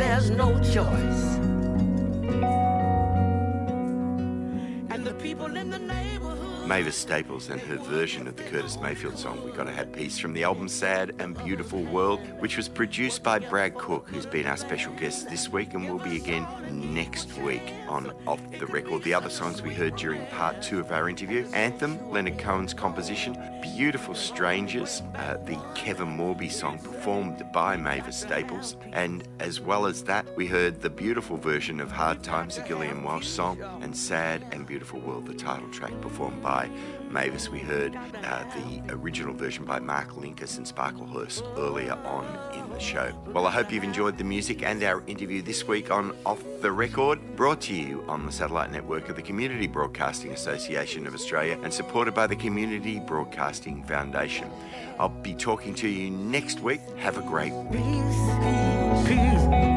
there's no choice. And the people in the neighborhood. Mavis Staples and her version of the Curtis Mayfield song We Gotta Have Peace from the album Sad and Beautiful World, which was produced by Brad Cook, who's been our special guest this week and will be again next week on Off the Record. The other songs we heard during part 2 of our interview: Anthem, Leonard Cohen's composition; Beautiful Strangers, the Kevin Morby song performed by Mavis Staples; and as well as that, we heard the beautiful version of Hard Times, a Gillian Welsh song, and Sad and Beautiful World, the title track performed by Mavis. We heard the original version by Mark Linkus and Sparklehurst earlier on in the show. Well, I hope you've enjoyed the music and our interview this week on Off the Record, brought to you on the satellite network of the Community Broadcasting Association of Australia and supported by the Community Broadcasting Foundation. I'll be talking to you next week. Have a great week. Peace.